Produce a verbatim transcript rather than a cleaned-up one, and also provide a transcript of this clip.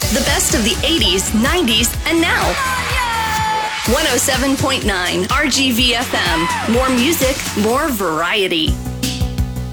The best of the eighties, nineties, and now. one oh seven point nine R G V F M. More music, more variety.